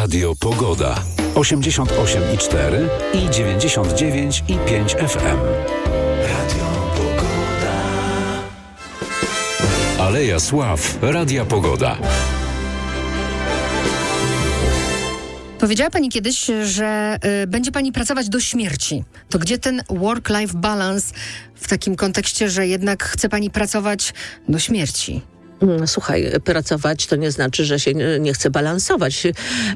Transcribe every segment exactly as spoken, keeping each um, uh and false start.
Radio Pogoda. osiemdziesiąt osiem i cztery i dziewięćdziesiąt dziewięć i pięć F M. Radio Pogoda. Aleja Sław. Radia Pogoda. Powiedziała pani kiedyś, że y, będzie pani pracować do śmierci. To gdzie ten work-life balance w takim kontekście, że jednak chce pani pracować do śmierci? Słuchaj, pracować to nie znaczy, że się nie, nie chcę balansować.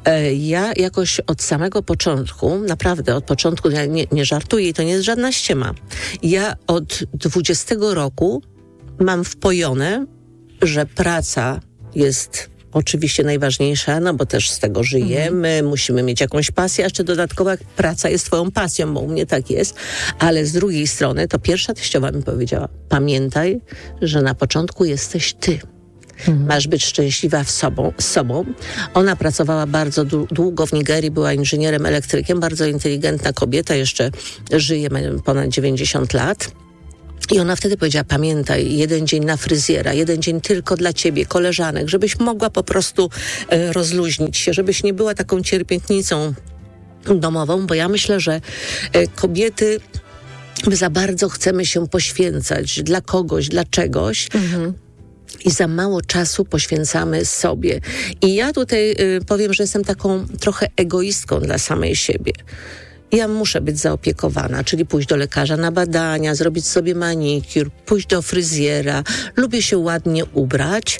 Ja jakoś od samego początku, naprawdę od początku, ja nie, nie żartuję i to nie jest żadna ściema. Ja od dwudziestego roku mam wpojone, że praca jest oczywiście najważniejsza, no bo też z tego żyjemy, mhm. musimy mieć jakąś pasję, a jeszcze dodatkowa praca jest twoją pasją, bo u mnie tak jest, ale z drugiej strony to pierwsza teściowa mi powiedziała, pamiętaj, że na początku jesteś ty. Mhm. Masz być szczęśliwa w sobą, z sobą. Ona pracowała bardzo długo w Nigerii, była inżynierem elektrykiem, bardzo inteligentna kobieta, jeszcze żyje, ma ponad dziewięćdziesiąt lat. I ona wtedy powiedziała, pamiętaj, jeden dzień na fryzjera, jeden dzień tylko dla ciebie, koleżanek, żebyś mogła po prostu e, rozluźnić się, żebyś nie była taką cierpiętnicą domową, bo ja myślę, że e, kobiety, my za bardzo chcemy się poświęcać dla kogoś, dla czegoś, mhm. i za mało czasu poświęcamy sobie. I ja tutaj y, powiem, że jestem taką trochę egoistką dla samej siebie. Ja muszę być zaopiekowana, czyli pójść do lekarza na badania, zrobić sobie manikur, pójść do fryzjera. Lubię się ładnie ubrać,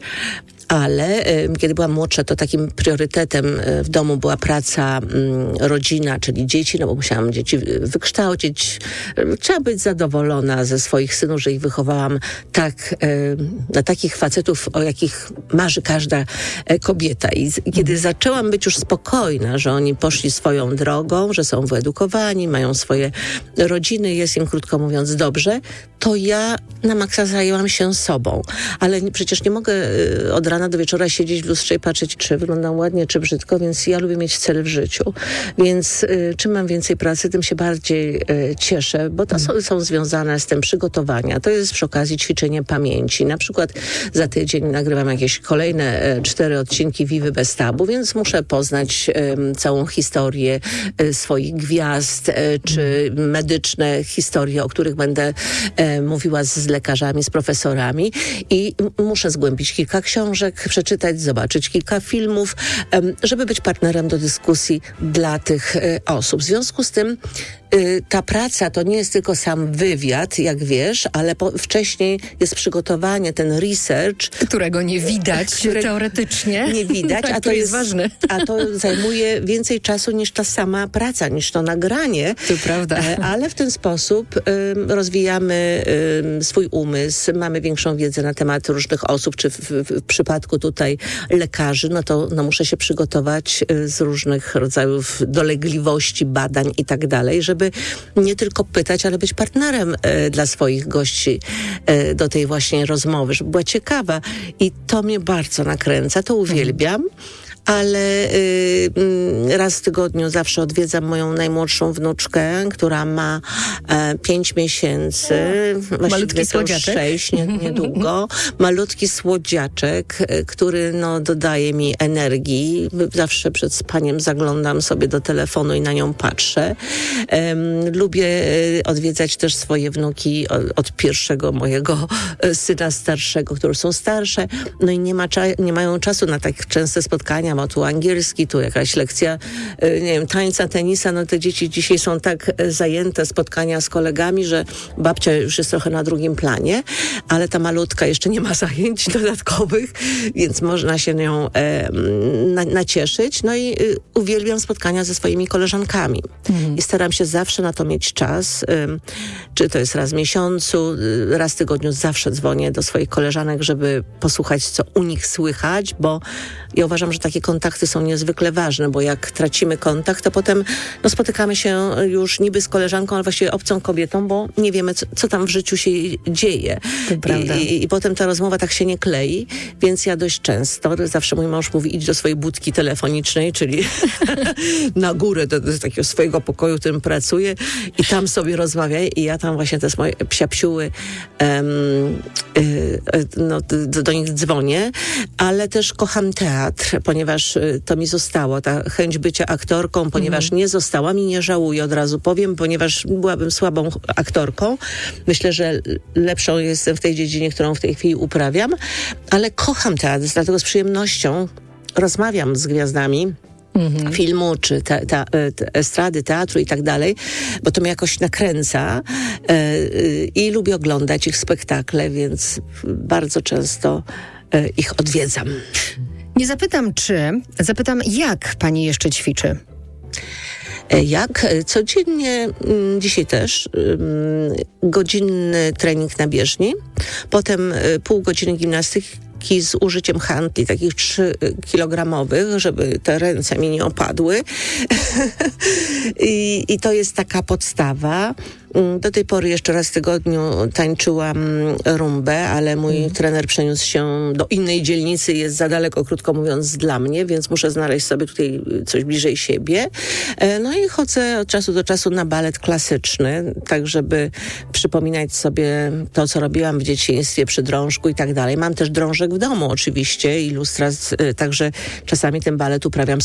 ale y, kiedy byłam młodsza, to takim priorytetem y, w domu była praca, y, rodzina, czyli dzieci, no bo musiałam dzieci wykształcić. Y, trzeba być zadowolona ze swoich synów, że ich wychowałam tak, y, na takich facetów, o jakich marzy każda y, kobieta. I, I kiedy zaczęłam być już spokojna, że oni poszli swoją drogą, że są wyedukowani, mają swoje rodziny, jest im, krótko mówiąc, dobrze, to ja na maksa zajęłam się sobą. Ale nie, przecież nie mogę y, od rana do wieczora siedzieć w lustrze i patrzeć, czy wyglądam ładnie, czy brzydko, więc ja lubię mieć cel w życiu. Więc y, czym mam więcej pracy, tym się bardziej y, cieszę, bo to mm. są, są związane z tym przygotowania. To jest przy okazji ćwiczenie pamięci. Na przykład za tydzień nagrywam jakieś kolejne y, cztery odcinki Wiwy bez tabu, więc muszę poznać y, całą historię y, swoich gwiazd, y, czy mm. medyczne historie, o których będę y, mówiła z, z lekarzami, z profesorami i y, muszę zgłębić kilka książek, przeczytać, zobaczyć kilka filmów, żeby być partnerem do dyskusji dla tych osób. W związku z tym ta praca to nie jest tylko sam wywiad, jak wiesz, ale po, wcześniej jest przygotowanie, ten research. Którego nie widać które teoretycznie. Nie widać, tak, a to jest, jest ważne. A to zajmuje więcej czasu niż ta sama praca, niż to nagranie. To prawda. Ale w ten sposób um, rozwijamy um, swój umysł, mamy większą wiedzę na temat różnych osób, czy w, w, w przypadku tutaj lekarzy, no to no, muszę się przygotować y, z różnych rodzajów dolegliwości, badań i tak dalej, żeby żeby nie tylko pytać, ale być partnerem e, dla swoich gości e, do tej właśnie rozmowy, żeby była ciekawa. I to mnie bardzo nakręca, to uwielbiam. Ale y, raz w tygodniu zawsze odwiedzam moją najmłodszą wnuczkę, która ma e, pięć miesięcy. Malutki słodziaczek. Sześć, nie, niedługo. Malutki słodziaczek, który no, dodaje mi energii. Zawsze przed spaniem zaglądam sobie do telefonu i na nią patrzę. Um, lubię odwiedzać też swoje wnuki od, od pierwszego mojego syna starszego, które są starsze. No i nie, ma cza- nie mają czasu na tak częste spotkania. Ma tu angielski, tu jakaś lekcja, nie wiem, tańca, tenisa. No te dzieci dzisiaj są tak zajęte spotkania z kolegami, że babcia już jest trochę na drugim planie, ale ta malutka jeszcze nie ma zajęć dodatkowych, więc można się nią e, na, nacieszyć. No i y, uwielbiam spotkania ze swoimi koleżankami. Mhm. I staram się zawsze na to mieć czas. Y, czy to jest raz w miesiącu, y, raz w tygodniu zawsze dzwonię do swoich koleżanek, żeby posłuchać, co u nich słychać, bo ja uważam, że takie kontakty są niezwykle ważne, bo jak tracimy kontakt, to potem no, spotykamy się już niby z koleżanką, ale właściwie obcą kobietą, bo nie wiemy, co, co tam w życiu się dzieje. I, i, I potem ta rozmowa tak się nie klei, więc ja dość często, zawsze mój mąż mówi, idź do swojej budki telefonicznej, czyli na górę do, do takiego swojego pokoju, w którym pracuję i tam sobie rozmawiaj i ja tam właśnie te moje psiapsiuły um, y, y, no, do, do nich dzwonię, ale też kocham teatr, ponieważ ponieważ to mi zostało, ta chęć bycia aktorką, ponieważ mhm. nie została mi, nie żałuję, od razu powiem, ponieważ byłabym słabą aktorką. Myślę, że lepszą jestem w tej dziedzinie, którą w tej chwili uprawiam, ale kocham teatr, dlatego z przyjemnością rozmawiam z gwiazdami mhm. filmu, czy te, te, te estrady, teatru i tak dalej, bo to mnie jakoś nakręca yy, i lubię oglądać ich spektakle, więc bardzo często yy, ich odwiedzam. Nie zapytam czy, zapytam jak pani jeszcze ćwiczy? Jak? Codziennie, dzisiaj też, godzinny trening na bieżni, potem pół godziny gimnastyki z użyciem handli, takich trzy kilogramowych, żeby te ręce mi nie opadły. I, I to jest taka podstawa. Do tej pory jeszcze raz w tygodniu tańczyłam rumbę, ale mój mm. trener przeniósł się do innej dzielnicy, jest za daleko, krótko mówiąc, dla mnie, więc muszę znaleźć sobie tutaj coś bliżej siebie. No i chodzę od czasu do czasu na balet klasyczny, tak żeby przypominać sobie to, co robiłam w dzieciństwie przy drążku i tak dalej. Mam też drążek w domu oczywiście i lustra, także czasami ten balet uprawiam z